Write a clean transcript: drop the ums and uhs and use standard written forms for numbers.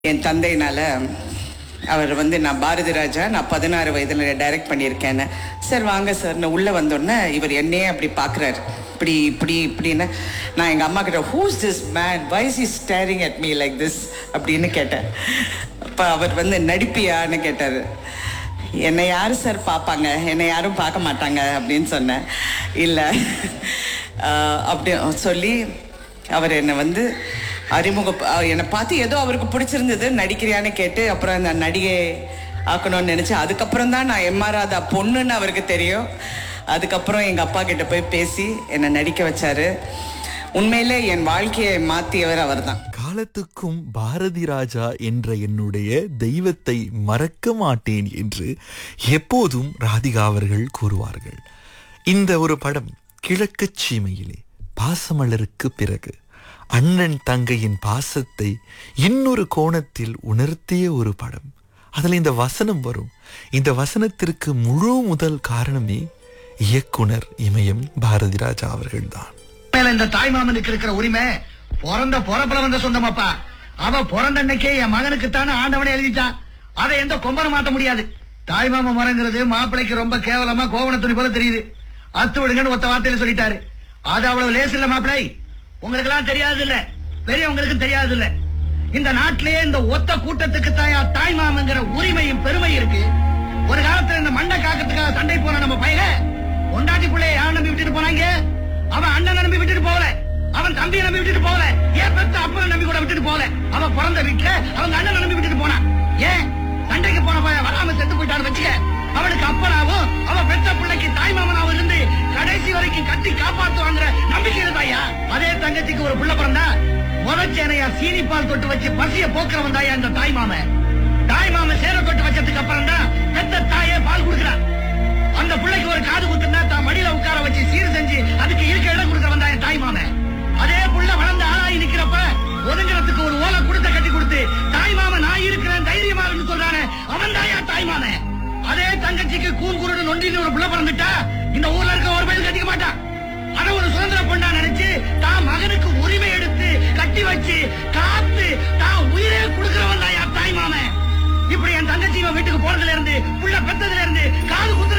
என் தந்தையினால அவர் நான் பாரதி ராஜா, நான் 16 வயதில் டைரக்ட் பண்ணியிருக்கேன்னு. சார் வாங்க சார், நான் உள்ளே வந்தோடனே இவர் என்னையே அப்படி பார்க்குறாரு, இப்படி இப்படி இப்படின்னு. நான் எங்கள் அம்மா கிட்ட, who's this man, why is he steering at me like this அப்படின்னு கேட்டேன். அப்போ அவர் நடிப்பியான்னு கேட்டார். என்னை யார் சார் பார்ப்பாங்க, என்னை யாரும் பார்க்க மாட்டாங்க அப்படின்னு சொன்னேன். இல்லை அப்படி சொல்லி அவர் என்னை என்னை பார்த்து ஏதோ அவருக்கு பிடிச்சிருந்தது, நடிக்கிறியான்னு கேட்டு அப்புறம் அந்த நடிகை ஆக்கணும்னு நினச்சேன். அதுக்கப்புறம் தான் நான் எம்.ஆர். ராதா பொண்ணுன்னு அவருக்கு தெரியும். அதுக்கப்புறம் எங்கள் அப்பா கிட்ட போய் பேசி என்னை நடிக்க வச்சாரு. உண்மையிலே என் வாழ்க்கையை மாற்றியவர் அவர் தான். காலத்துக்கும் பாரதி ராஜா என்ற என்னுடைய தெய்வத்தை மறக்க மாட்டேன் என்று எப்போதும் ராதிகா அவர்கள் கூறுவார்கள். இந்த ஒரு படம் கிழக்கு சீமையிலே பாசமலருக்கு பிறகு அண்ணன் தங்கையின் பாசத்தை இன்னொரு கோணத்தில் உணர்த்திய ஒரு படம். அதில் இந்த வசனம் வரும். இந்த வசனத்திற்கு முழு முதல் காரணமே இயக்குனர் இமயம் பாரதி ராஜா அவர்கள்தான். இந்த தாய்மாமனுக்கு இருக்கிற உரிமை பிறந்த பொறப்புல வந்த சொந்தமாப்பா. அவ பிறந்த அன்னைக்கே என் மகனுக்குத்தானே ஆண்டவனே எழுதிட்டான். அதை எந்த கொம்பனை மாத்த முடியாது. தாய்மாம மரங்கிறது மாப்பிள்ளைக்கு ரொம்ப கேவலமா கோவண துணி போல தெரியுது. அத்து விடுங்கன்னு ஒத்த வார்த்தையில சொல்லிட்டாரு. அது அவ்வளவு லேசு இல்ல மாப்பிள்ளை. உங்களுக்கு எல்லாம் தெரியாது இல்ல, பெரியவங்களுக்கு தெரியாது இல்ல. இந்த நாட்டிலேயே இந்த ஒத்த கூட்டத்துக்கு தாய்மாமங்கிற உரிமையும் பெருமை இருக்கு. ஒரு காலத்துல இந்த மண்டை காக்கத்துக்காக சண்டை போன நம்ம பையக பொண்டாட்டி பிள்ளைய யார் நம்பி விட்டுட்டு போனாங்க? அவன் அண்ணன் நம்பி விட்டுட்டு போகல, அவன் தம்பியை நம்பி விட்டுட்டு போகல, ஏன் பெத்த அப்பா நம்பி கூட விட்டுட்டு போகல. அவன் பிறந்த வீட்டுல அவங்க அண்ணன் நம்பி விட்டுட்டு போனான். ஏன் சண்டைக்கு போன பையன் வராம செத்து போயிட்டான்னு வச்சுக்க, அவனுக்கு அப்பனாவும் அவன் பெத்த பிள்ளைக்கு தாய்மாமனாவும் இருந்து கடைசி வரைக்கும் கட்டி காப்பாத்துவாங்கிற நம்பிக்கை இருந்தாயா? அதே தங்கச்சிக்கு ஒரு புள்ள பிறந்தா முதச்சேனையா சீனி பால் தொட்டு வச்சு பசிய போக்குறவன் தாயா இந்த தாய்மாமன். தாய்மாமன் சேர தொட்டு வச்சதுக்கு அப்புறம் தான் பெத்த தாயே பால் கொடுக்கிறான். அந்த பிள்ளைக்கு ஒரு காது குத்துனா தான் மடியில உட்கார வச்சு சீர் செஞ்சு அதுக்கு இருக்க இடம் கொடுக்கிறவன் தான் தாய்மாமன். அதே புள்ள வளர்ந்து ஆளாகி நிக்கிறப்ப ஒதுங்கிறதுக்கு ஒரு ஓலை கொடுத்த கட்டி கொடுத்து தாய்மாமன் நான் இருக்கிறேன் தைரியமா இருந்து சொல்றானே அவன் தாயா தாய்மாமன். அதே தங்கச்சிக்கு கூங்குருடு நொண்டின்னு ஒரு புள்ள பிறந்துட்டா இந்த ஊர்ல இருக்க ஒரு பையன் கட்டிக்க மாட்டான். அத ஒரு சுதந்திர பொண்ணா நினைச்சு தான் மகனுக்கு உரிமை எடுத்து கட்டி வச்சு காத்து தான் உயிரே கொடுக்கிறவன் தாயா தாய்மாமன். இப்படி என் தங்கச்சி வீட்டுக்கு போறதுல இருந்து புள்ள பெத்ததுல இருந்து காது குத்துற